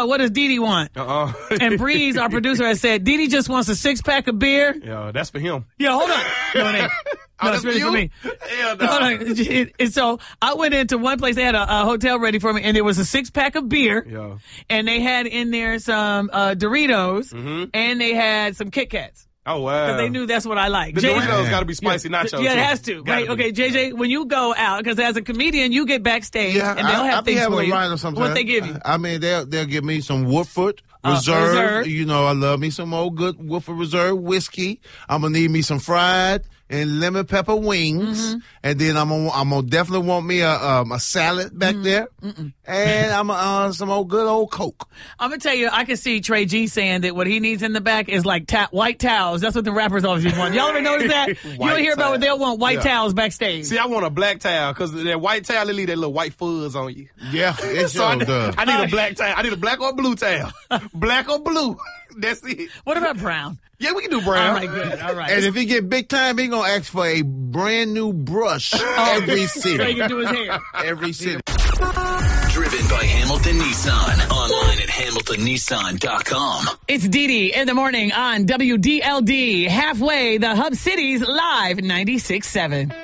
what does Dee Dee want? And Breeze, our producer, has said, Dee Dee just wants a 6-pack of beer. Yeah, that's for him. Yeah, hold on. No, it ain't. No, it's really for me. Hell no. Hold on. And so I went into one place. They had a hotel ready for me, and there was a 6-pack of beer. Yeah. And they had in there some Doritos, and they had some Kit Kats. Oh, wow. Because they knew that's what I like. The Doritos got to be spicy nacho. Yeah, too. it has to. Right? Okay, JJ, when you go out, because as a comedian, you get backstage, and they'll have things for you. What they give you? I mean, they'll give me some Woodford Reserve. You know, I love me some old good Woodford Reserve whiskey. I'm going to need me some fried and lemon pepper wings. And then I'm gonna definitely want me a salad back there. And I'm some good old Coke. I'm gonna tell you, I can see Trey G saying that what he needs in the back is like white towels. That's what the rappers always want. Y'all ever notice that? You don't hear about what they'll want white towels backstage. See, I want a black towel because that white towel, they leave that little white fuzz on you. Yeah, it So I does. need a black towel. I need a black or blue towel. Black or blue. That's it. What about brown? Yeah, we can do brown. All right, good. All right. And if he get big time, he gonna ask for a brand new brush every city. So he can do his hair. Every city. Driven by Hamilton Nissan. Online at HamiltonNissan.com. It's Dee Dee in the morning on WDLD. Halfway, the Hub Cities Live 96.7.